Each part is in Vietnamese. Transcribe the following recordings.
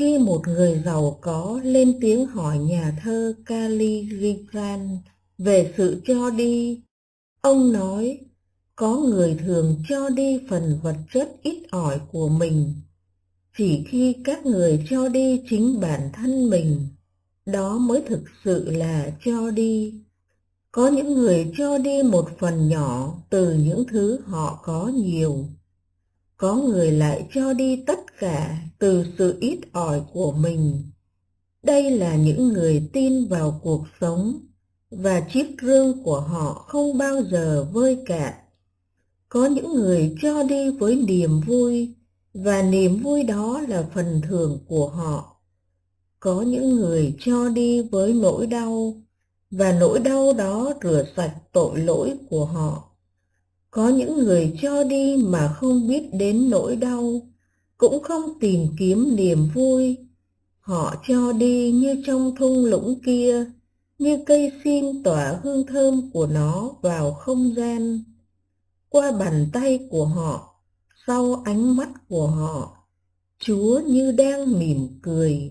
khi một người giàu có lên tiếng hỏi nhà thơ Khalil Gibran về sự cho đi. Ông nói, có người thường cho đi phần vật chất ít ỏi của mình. Chỉ khi các người cho đi chính bản thân mình, đó mới thực sự là cho đi. Có những người cho đi một phần nhỏ từ những thứ họ có nhiều. Có người lại cho đi tất cả từ sự ít ỏi của mình. Đây là những người tin vào cuộc sống, và chiếc rương của họ không bao giờ vơi cạn. Có những người cho đi với niềm vui, và niềm vui đó là phần thưởng của họ. Có những người cho đi với nỗi đau, và nỗi đau đó rửa sạch tội lỗi của họ. Có những người cho đi mà không biết đến nỗi đau, cũng không tìm kiếm niềm vui. Họ cho đi như trong thung lũng kia, như cây sim tỏa hương thơm của nó vào không gian. Qua bàn tay của họ, sau ánh mắt của họ, Chúa như đang mỉm cười.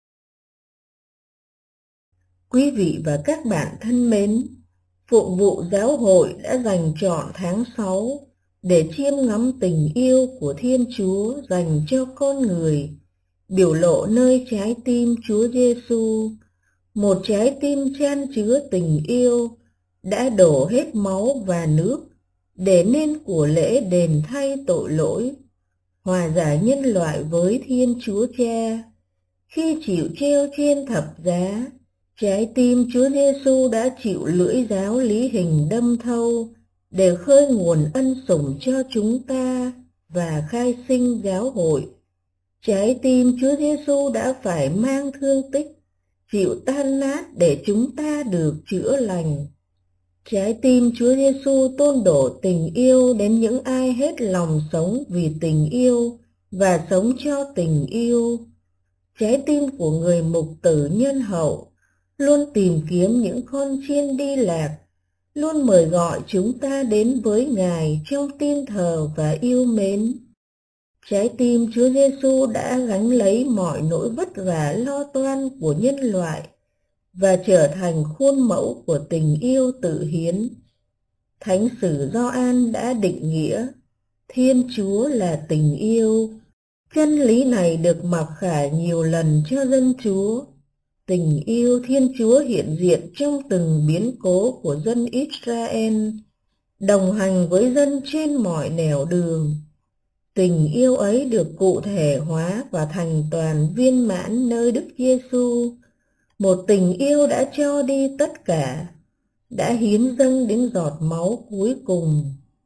Quý vị và các bạn thân mến, Phụng vụ Giáo hội đã dành trọn tháng 6 để chiêm ngắm tình yêu của Thiên Chúa dành cho con người, biểu lộ nơi trái tim Chúa Giêsu, một trái tim chan chứa tình yêu, đã đổ hết máu và nước để nên của lễ đền thay tội lỗi, hòa giải nhân loại với Thiên Chúa Cha. Khi chịu treo trên thập giá, trái tim Chúa Giêsu đã chịu lưỡi giáo lý hình đâm thâu để khơi nguồn ân sủng cho chúng ta và khai sinh giáo hội. Trái tim Chúa Giêsu đã phải mang thương tích, chịu tan nát để chúng ta được chữa lành. Trái tim Chúa Giêsu tôn đổ tình yêu đến những ai hết lòng sống vì tình yêu và sống cho tình yêu. Trái tim của người mục tử nhân hậu luôn tìm kiếm những con chiên đi lạc, luôn mời gọi chúng ta đến với Ngài trong tin thờ và yêu mến. Trái tim Chúa Giêsu đã gánh lấy mọi nỗi vất vả lo toan của nhân loại và trở thành khuôn mẫu của tình yêu tự hiến. Thánh sử Gioan đã định nghĩa Thiên Chúa là tình yêu. Chân lý này được mặc khải nhiều lần cho dân Chúa. Tình yêu Thiên Chúa hiện diện trong từng biến cố của dân Israel, đồng hành với dân trên mọi nẻo đường. Tình yêu ấy được cụ thể hóa và thành toàn viên mãn nơi Đức Giêsu, một tình yêu đã cho đi tất cả, đã hiến dâng đến giọt máu cuối cùng.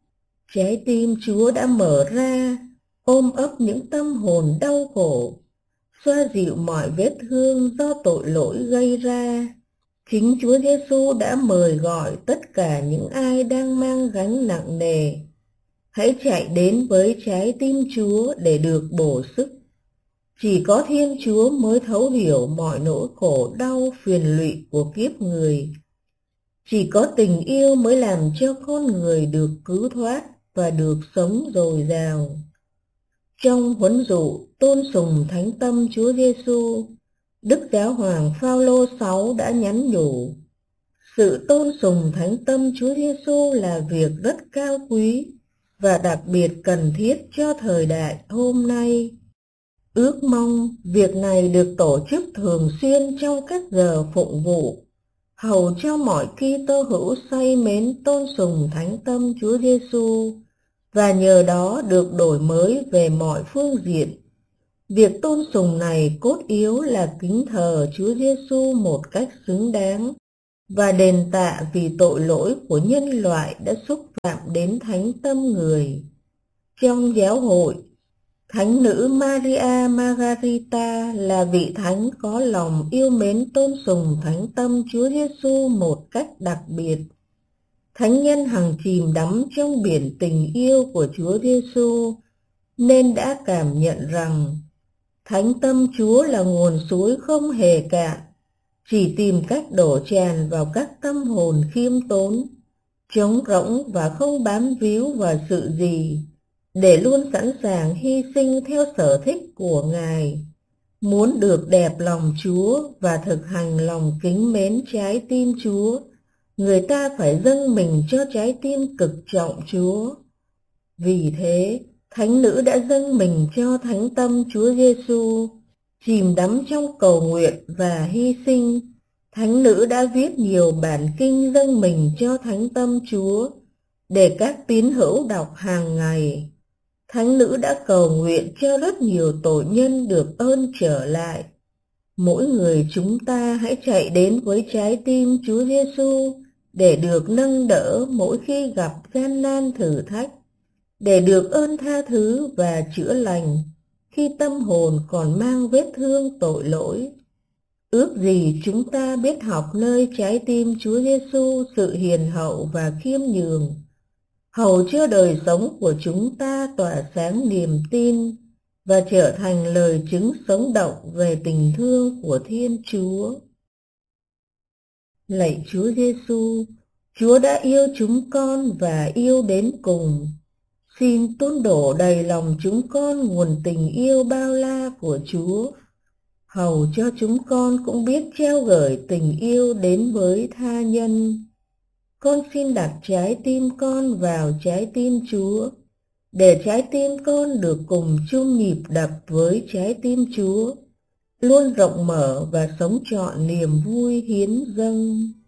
Trái tim Chúa đã mở ra, ôm ấp những tâm hồn đau khổ, xoa dịu mọi vết thương do tội lỗi gây ra. Chính Chúa Giêsu đã mời gọi tất cả những ai đang mang gánh nặng nề. Hãy chạy đến với trái tim Chúa để được bổ sức. Chỉ có Thiên Chúa mới thấu hiểu mọi nỗi khổ đau phiền lụy của kiếp người. Chỉ có tình yêu mới làm cho con người được cứu thoát và được sống dồi dào. Trong huấn dụ tôn sùng thánh tâm Chúa Giêsu, Đức Giáo hoàng Phaolô 6 đã nhắn nhủ: sự tôn sùng thánh tâm Chúa Giêsu là việc rất cao quý và đặc biệt cần thiết cho thời đại hôm nay. Ước mong việc này được tổ chức thường xuyên trong các giờ phụng vụ, hầu cho mọi Kitô hữu say mến tôn sùng thánh tâm Chúa Giêsu và nhờ đó được đổi mới về mọi phương diện. Việc tôn sùng này cốt yếu là kính thờ Chúa Giêsu một cách xứng đáng và đền tạ vì tội lỗi của nhân loại đã xúc phạm đến thánh tâm người. Trong giáo hội, Thánh nữ Maria Margarita là vị thánh có lòng yêu mến tôn sùng thánh tâm Chúa Giêsu một cách đặc biệt. Thánh nhân hằng chìm đắm trong biển tình yêu của Chúa Giêsu nên đã cảm nhận rằng thánh tâm Chúa là nguồn suối không hề cạn, chỉ tìm cách đổ tràn vào các tâm hồn khiêm tốn, trống rỗng và không bám víu vào sự gì, để luôn sẵn sàng hy sinh theo sở thích của Ngài. Muốn được đẹp lòng Chúa và thực hành lòng kính mến trái tim Chúa, người ta phải dâng mình cho trái tim cực trọng Chúa. Vì thế, thánh nữ đã dâng mình cho thánh tâm Chúa Giêsu, chìm đắm trong cầu nguyện và hy sinh. Thánh nữ đã viết nhiều bản kinh dâng mình cho thánh tâm Chúa để các tín hữu đọc hàng ngày. Thánh nữ đã cầu nguyện cho rất nhiều tội nhân được ơn trở lại. Mỗi người chúng ta hãy chạy đến với trái tim Chúa Giêsu để được nâng đỡ mỗi khi gặp gian nan thử thách, để được ơn tha thứ và chữa lành khi tâm hồn còn mang vết thương tội lỗi. Ước gì chúng ta biết học nơi trái tim Chúa Giêsu sự hiền hậu và khiêm nhường, hầu cho đời sống của chúng ta tỏa sáng niềm tin và trở thành lời chứng sống động về tình thương của Thiên Chúa. Lạy Chúa Giêsu, Chúa đã yêu chúng con và yêu đến cùng. Xin tuôn đổ đầy lòng chúng con nguồn tình yêu bao la của Chúa, hầu cho chúng con cũng biết trao gửi tình yêu đến với tha nhân. Con xin đặt trái tim con vào trái tim Chúa, để trái tim con được cùng chung nhịp đập với trái tim Chúa, luôn rộng mở và sống trọn niềm vui hiến dâng.